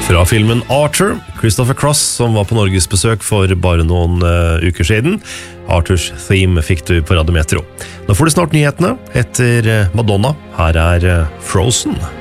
Fra filmen Arthur, Christopher Cross, som var på Norges besøk for bare noen uker siden. Arthurs theme fikk du på Radio Metro. Nå får du snart nyhetene etter Madonna. Her er Frozen.